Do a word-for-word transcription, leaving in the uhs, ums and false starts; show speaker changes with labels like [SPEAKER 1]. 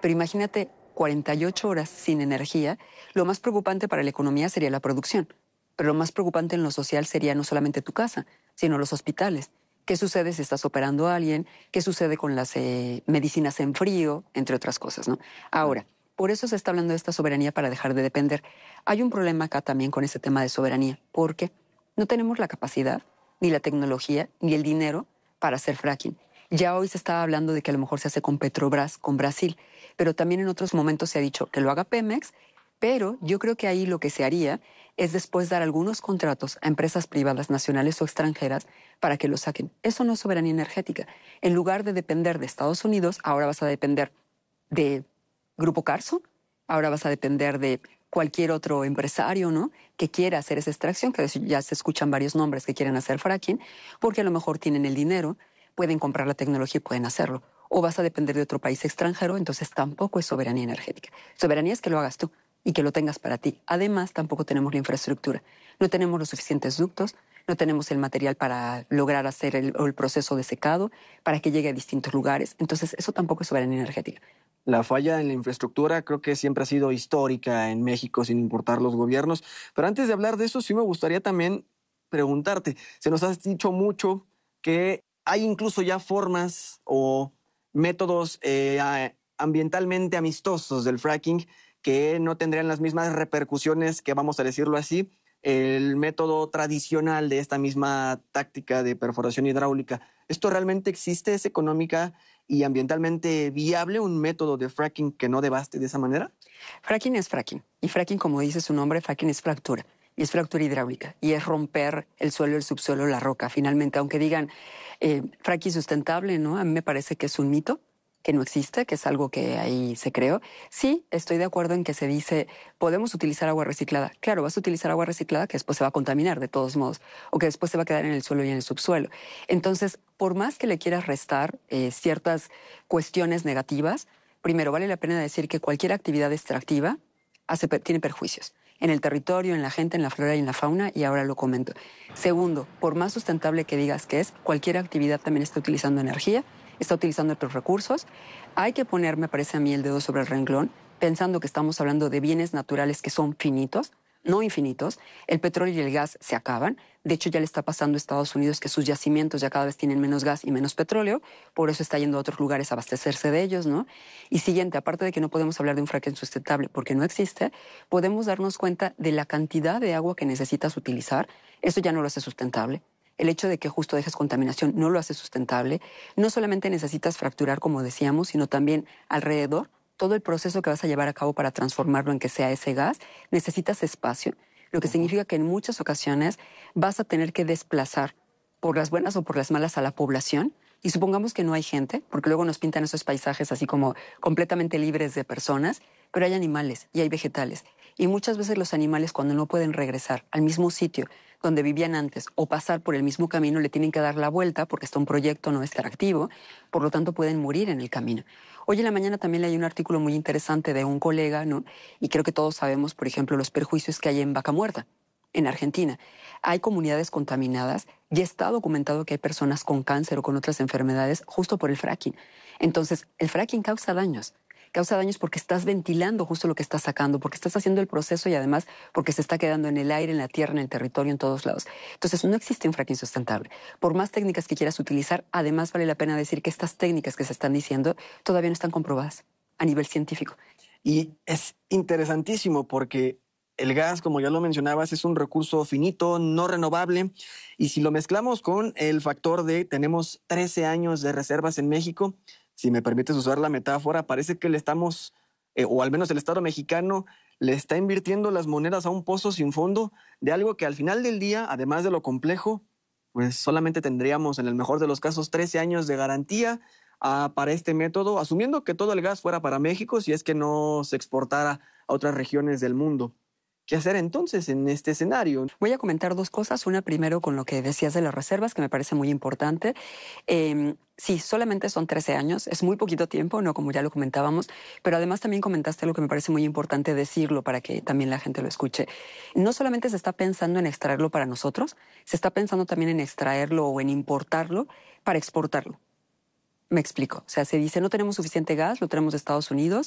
[SPEAKER 1] pero imagínate cuarenta y ocho horas sin energía. Lo más preocupante para la economía sería la producción, pero lo más preocupante en lo social sería no solamente tu casa, sino los hospitales. ¿Qué sucede si estás operando a alguien? ¿Qué sucede con las eh, medicinas en frío? Entre otras cosas, ¿no? Ahora, por eso se está hablando de esta soberanía para dejar de depender. Hay un problema acá también con ese tema de soberanía, porque no tenemos la capacidad, ni la tecnología, ni el dinero para hacer fracking. Ya hoy se está hablando de que a lo mejor se hace con Petrobras, con Brasil, pero también en otros momentos se ha dicho que lo haga Pemex, pero yo creo que ahí lo que se haría es después dar algunos contratos a empresas privadas nacionales o extranjeras para que lo saquen. Eso no es soberanía energética. En lugar de depender de Estados Unidos, ahora vas a depender de Grupo Carso, ahora vas a depender de cualquier otro empresario, ¿no?, que quiera hacer esa extracción, que ya se escuchan varios nombres que quieren hacer fracking, porque a lo mejor tienen el dinero, pueden comprar la tecnología y pueden hacerlo. O vas a depender de otro país extranjero, entonces tampoco es soberanía energética. Soberanía es que lo hagas tú y que lo tengas para ti. Además, tampoco tenemos la infraestructura. No tenemos los suficientes ductos, no tenemos el material para lograr hacer el, el proceso de secado, para que llegue a distintos lugares. Entonces, eso tampoco es soberanía energética.
[SPEAKER 2] La falla en la infraestructura creo que siempre ha sido histórica en México, sin importar los gobiernos. Pero antes de hablar de eso, sí me gustaría también preguntarte. Se nos has dicho mucho que hay incluso ya formas o métodos eh, ambientalmente amistosos del fracking que no tendrían las mismas repercusiones que, vamos a decirlo así, el método tradicional de esta misma táctica de perforación hidráulica. ¿Esto realmente existe? ¿Es económica y ambientalmente viable un método de fracking que no devaste de esa manera?
[SPEAKER 1] Fracking es fracking. Y fracking, como dice su nombre, fracking es fractura. Y es fractura hidráulica. Y es romper el suelo, el subsuelo, la roca. Finalmente, aunque digan eh, fracking sustentable, ¿no? A mí me parece que es un mito, que no existe, que es algo que ahí se creó. Sí, estoy de acuerdo en que se dice, podemos utilizar agua reciclada. Claro, vas a utilizar agua reciclada que después se va a contaminar de todos modos, o que después se va a quedar en el suelo y en el subsuelo. Entonces, por más que le quieras restar eh, ciertas cuestiones negativas, primero, vale la pena decir que cualquier actividad extractiva hace, tiene perjuicios en el territorio, en la gente, en la flora y en la fauna, y ahora lo comento. Segundo, por más sustentable que digas que es, cualquier actividad también está utilizando energía, está utilizando otros recursos. Hay que poner, me parece a mí, el dedo sobre el renglón, pensando que estamos hablando de bienes naturales que son finitos, no infinitos. El petróleo y el gas se acaban. De hecho, ya le está pasando a Estados Unidos que sus yacimientos ya cada vez tienen menos gas y menos petróleo, por eso está yendo a otros lugares a abastecerse de ellos, ¿no? Y siguiente, aparte de que no podemos hablar de un fracking sustentable porque no existe, podemos darnos cuenta de la cantidad de agua que necesitas utilizar. Eso ya no lo hace sustentable. El hecho de que justo dejes contaminación no lo hace sustentable. No solamente necesitas fracturar, como decíamos, sino también alrededor, todo el proceso que vas a llevar a cabo para transformarlo en que sea ese gas, necesitas espacio, lo que uh-huh. significa que en muchas ocasiones vas a tener que desplazar por las buenas o por las malas a la población. Y supongamos que no hay gente, porque luego nos pintan esos paisajes así como completamente libres de personas, pero hay animales y hay vegetales. Y muchas veces los animales, cuando no pueden regresar al mismo sitio donde vivían antes o pasar por el mismo camino, le tienen que dar la vuelta porque está un proyecto no extractivo, por lo tanto pueden morir en el camino. Hoy en la mañana también leí un artículo muy interesante de un colega, ¿no? Y creo que todos sabemos, por ejemplo, los perjuicios que hay en Vaca Muerta, en Argentina. Hay comunidades contaminadas y está documentado que hay personas con cáncer o con otras enfermedades justo por el fracking. Entonces, el fracking causa daños. Causa daños porque estás ventilando justo lo que estás sacando, porque estás haciendo el proceso y además porque se está quedando en el aire, en la tierra, en el territorio, en todos lados. Entonces, no existe un fracking sustentable. Por más técnicas que quieras utilizar, además vale la pena decir que estas técnicas que se están diciendo todavía no están comprobadas a nivel científico.
[SPEAKER 2] Y es interesantísimo porque el gas, como ya lo mencionabas, es un recurso finito, no renovable. Y si lo mezclamos con el factor de tenemos trece años de reservas en México, si me permites usar la metáfora, parece que le estamos, eh, o al menos el Estado mexicano, le está invirtiendo las monedas a un pozo sin fondo de algo que al final del día, además de lo complejo, pues solamente tendríamos en el mejor de los casos trece años de garantía uh, para este método, asumiendo que todo el gas fuera para México si es que no se exportara a otras regiones del mundo. ¿Qué hacer entonces en este escenario?
[SPEAKER 1] Voy a comentar dos cosas. Una primero con lo que decías de las reservas, que me parece muy importante. Eh, sí, solamente son trece años, es muy poquito tiempo, no como ya lo comentábamos, pero además también comentaste algo que me parece muy importante decirlo para que también la gente lo escuche. No solamente se está pensando en extraerlo para nosotros, se está pensando también en extraerlo o en importarlo para exportarlo. Me explico. O sea, se dice no tenemos suficiente gas, lo tenemos de Estados Unidos,